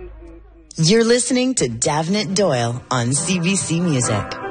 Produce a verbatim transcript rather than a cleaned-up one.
You're listening to Davnett Doyle on C B C Music.